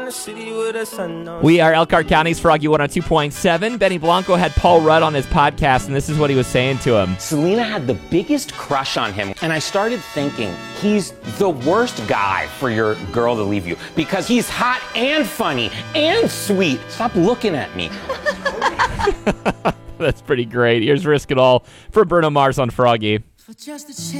the city with a sun on. We are Elkhart County's Froggy 102.7. Benny Blanco had Paul Rudd on his podcast, and this is what he was saying to him. Selena had the biggest crush on him, and I started thinking, he's the worst guy for your girl to leave you, because he's hot and funny and sweet. Stop looking at me. That's pretty great. Here's Risk It All for Bruno Mars on Froggy.